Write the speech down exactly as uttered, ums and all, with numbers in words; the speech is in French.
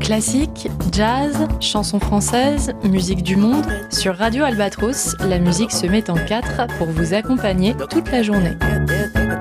Classique, jazz, chansons françaises, musique du monde. Sur Radio Albatros, la musique se met en quatre pour vous accompagner toute la journée.